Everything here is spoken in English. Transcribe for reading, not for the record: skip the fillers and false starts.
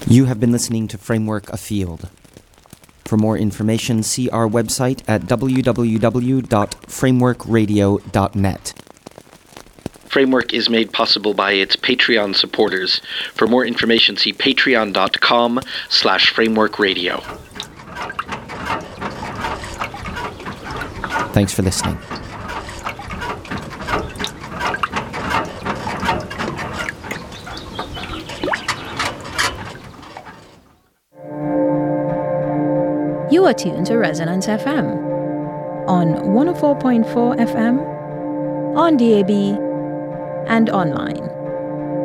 You have been listening to Framework Afield. For more information, see our website at www.frameworkradio.net. Framework is made possible by its Patreon supporters. For more information, see patreon.com/frameworkradio. Thanks for listening. You are tuned to Resonance FM on 104.4 FM, on DAB, and online.